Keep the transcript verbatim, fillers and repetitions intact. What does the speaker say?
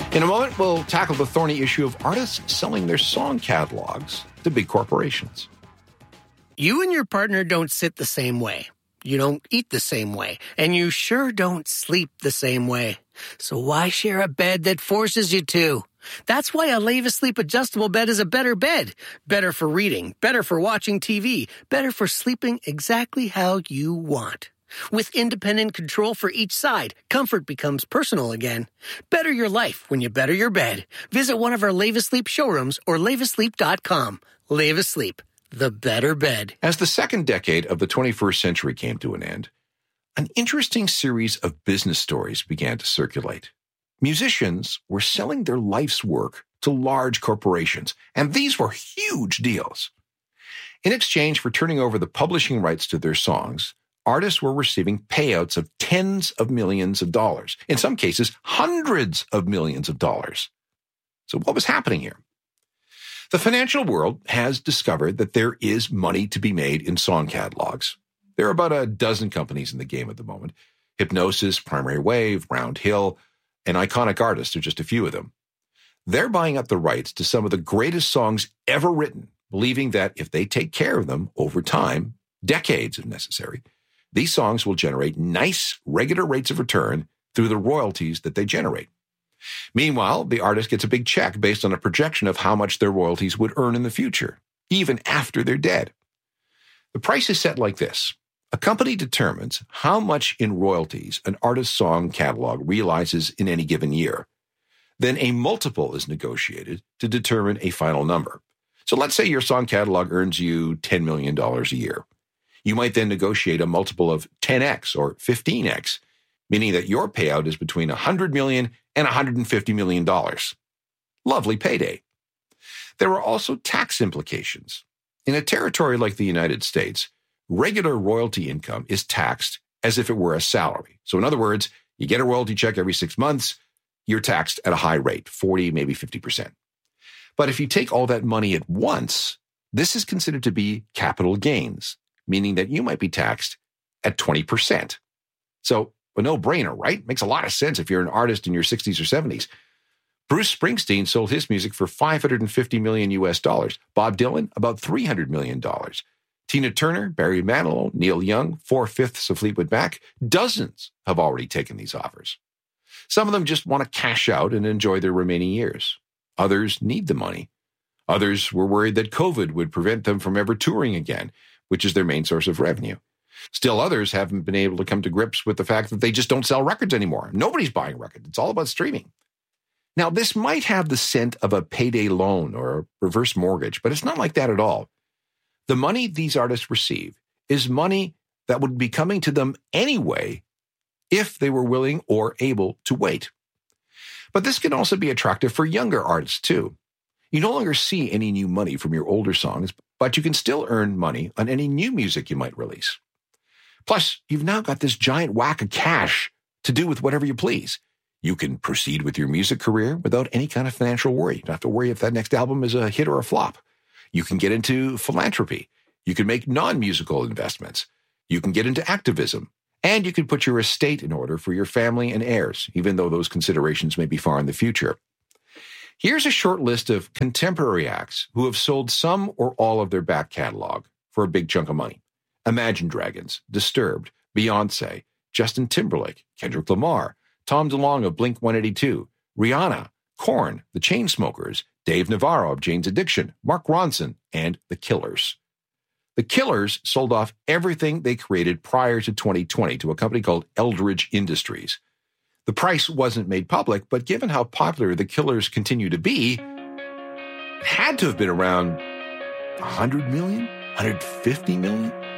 In a moment, we'll tackle the thorny issue of artists selling their song catalogs to big corporations. You and your partner don't sit the same way. You don't eat the same way. And you sure don't sleep the same way. So why share a bed that forces you to? That's why a Leva Sleep adjustable bed is a better bed. Better for reading, better for watching T V, better for sleeping exactly how you want. With independent control for each side, comfort becomes personal again. Better your life when you better your bed. Visit one of our Leva Sleep showrooms or leva sleep dot com. Leva Sleep, the better bed. As the second decade of the twenty-first century came to an end, an interesting series of business stories began to circulate. Musicians were selling their life's work to large corporations, and these were huge deals. In exchange for turning over the publishing rights to their songs, artists were receiving payouts of tens of millions of dollars, in some cases, hundreds of millions of dollars. So what was happening here? The financial world has discovered that there is money to be made in song catalogs. There are about a dozen companies in the game at the moment. Hipgnosis, Primary Wave, Round Hill, and Iconic Artists are just a few of them. They're buying up the rights to some of the greatest songs ever written, believing that if they take care of them over time, decades if necessary, these songs will generate nice, regular rates of return through the royalties that they generate. Meanwhile, the artist gets a big check based on a projection of how much their royalties would earn in the future, even after they're dead. The price is set like this. A company determines how much in royalties an artist's song catalog realizes in any given year. Then a multiple is negotiated to determine a final number. So let's say your song catalog earns you ten million dollars a year. You might then negotiate a multiple of ten x or fifteen x, meaning that your payout is between one hundred million dollars and one hundred fifty million dollars. Lovely payday. There are also tax implications. In a territory like the United States, regular royalty income is taxed as if it were a salary. So in other words, you get a royalty check every six months, you're taxed at a high rate, forty, maybe fifty percent. But if you take all that money at once, this is considered to be capital gains, meaning that you might be taxed at twenty percent. So a no-brainer, right? Makes a lot of sense if you're an artist in your sixties or seventies. Bruce Springsteen sold his music for five hundred fifty million U S dollars. Bob Dylan, about three hundred million dollars. Tina Turner, Barry Manilow, Neil Young, four-fifths of Fleetwood Mac, dozens have already taken these offers. Some of them just want to cash out and enjoy their remaining years. Others need the money. Others were worried that COVID would prevent them from ever touring again, which is their main source of revenue. Still others haven't been able to come to grips with the fact that they just don't sell records anymore. Nobody's buying records. It's all about streaming. Now, this might have the scent of a payday loan or a reverse mortgage, but it's not like that at all. The money these artists receive is money that would be coming to them anyway if they were willing or able to wait. But this can also be attractive for younger artists, too. You no longer see any new money from your older songs, but you can still earn money on any new music you might release. Plus, you've now got this giant whack of cash to do with whatever you please. You can proceed with your music career without any kind of financial worry. You don't have to worry if that next album is a hit or a flop. You can get into philanthropy. You can make non-musical investments. You can get into activism. And you can put your estate in order for your family and heirs, even though those considerations may be far in the future. Here's a short list of contemporary acts who have sold some or all of their back catalog for a big chunk of money. Imagine Dragons, Disturbed, Beyoncé, Justin Timberlake, Kendrick Lamar, Tom DeLonge of Blink one eighty-two, Rihanna, Korn, The Chainsmokers, Dave Navarro of Jane's Addiction, Mark Ronson, and The Killers. The Killers sold off everything they created prior to twenty twenty to a company called Eldridge Industries. The price wasn't made public, but given how popular The Killers continue to be, it had to have been around one hundred million, one hundred fifty million.